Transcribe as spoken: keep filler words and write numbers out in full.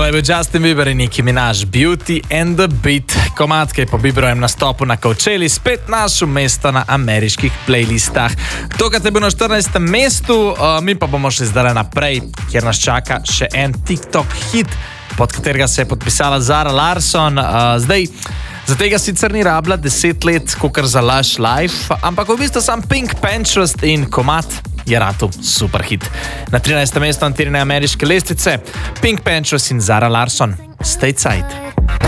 Tole je bil Justin Bieber in Nicki Minaj, Beauty and the Beat. Komad, ki je po Bieberovem nastopu na Coachella spet našel mesto na ameriških playlistah. Tokrat je bil na štirinajstem mestu, uh, mi pa bomo šli zdaj naprej, kjer nas čaka še en TikTok hit, pod katerega se je podpisala Zara Larsson. Uh, zdaj, za tega sicer ni rabila deset let, kakor za Lush Life, ampak v bistvu sam Pink Pinterest in komad je ratu super hit. Na trinajstem mestu antirine ameriške lestvice Pink Pinterest in Zara Larsson, Stateside.